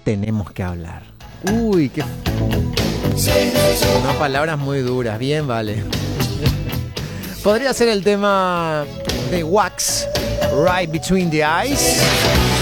tenemos que hablar. Uy, qué... Unas palabras muy duras, bien, vale. Podría ser el tema de Wax, Right Between the Eyes.